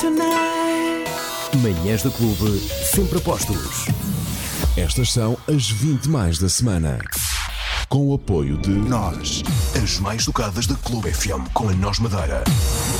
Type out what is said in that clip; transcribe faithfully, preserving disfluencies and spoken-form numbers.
Manhãs do Clube, sempre a postos. Estas são as vinte mais da semana. Com o apoio de Nós, as mais tocadas da Clube F M, com a Nós Madeira.